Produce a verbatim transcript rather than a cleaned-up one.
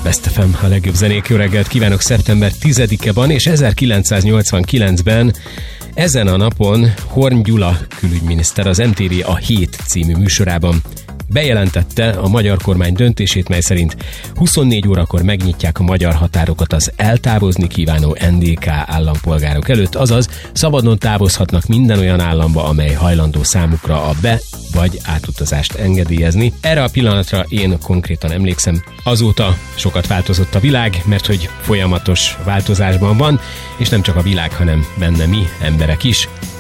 Best ef em, a legjobb zenék. Jó reggelt kívánok, szeptember tizedike van, és ezerkilencszáznyolcvankilencben ezen a napon Horn Gyula külügyminiszter az em té vé a Hét című műsorában bejelentette a magyar kormány döntését, mely szerint huszonnégy órakor megnyitják a magyar határokat az eltávozni kívánó en dé ká állampolgárok előtt, azaz szabadon távozhatnak minden olyan államba, amely hajlandó számukra a be- vagy átutazást engedélyezni. Erre a pillanatra én konkrétan emlékszem. Azóta sokat változott a világ, mert hogy folyamatos változásban van, és nem csak a világ, hanem benne mi, emberek is.